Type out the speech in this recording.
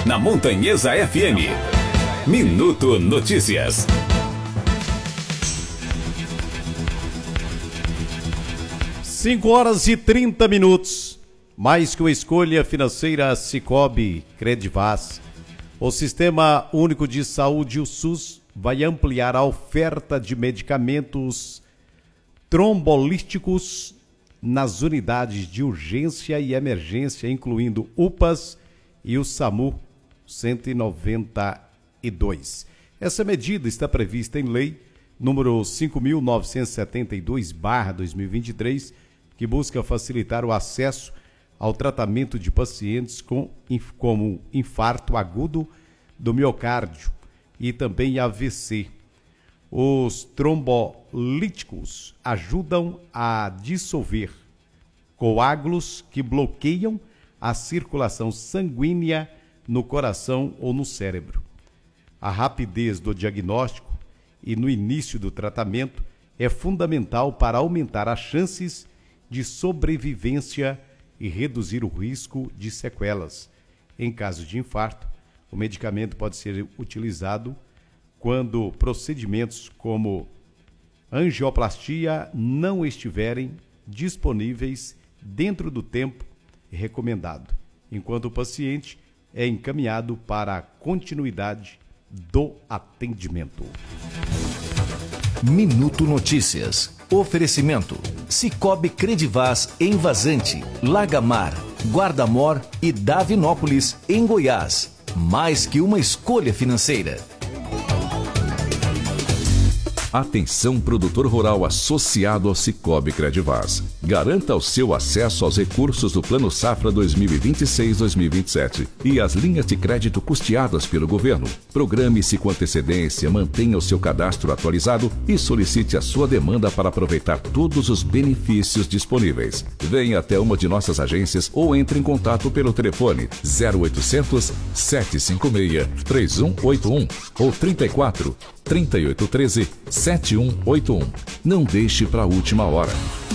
na Montanhesa FM. Minuto Notícias. 5h30. Mais que uma escolha financeira, Sicoob Credivaz. O Sistema Único de Saúde, o SUS, vai ampliar a oferta de medicamentos trombolísticos nas unidades de urgência e emergência, incluindo UPAs e o SAMU 192. Essa medida está prevista em lei número 5.972/2023, que busca facilitar o acesso ao tratamento de pacientes como infarto agudo do miocárdio e também AVC. Os trombolíticos ajudam a dissolver coágulos que bloqueiam a circulação sanguínea no coração ou no cérebro. A rapidez do diagnóstico e no início do tratamento é fundamental para aumentar as chances de sobrevivência e reduzir o risco de sequelas. Em caso de infarto, o medicamento pode ser utilizado quando procedimentos como angioplastia não estiverem disponíveis dentro do tempo recomendado, enquanto o paciente é encaminhado para a continuidade do atendimento. Minuto Notícias. Oferecimento: Sicoob Credivaz em Vazante, Lagamar, Guarda-Mor e Davinópolis, em Goiás. Mais que uma escolha financeira. Atenção, produtor rural associado ao Sicoob Credivaz. Garanta o seu acesso aos recursos do Plano Safra 2026-2027 e as linhas de crédito custeadas pelo governo. Programe-se com antecedência, mantenha o seu cadastro atualizado e solicite a sua demanda para aproveitar todos os benefícios disponíveis. Venha até uma de nossas agências ou entre em contato pelo telefone 0800 756 3181 ou 34 3813 7181. Não deixe para a última hora.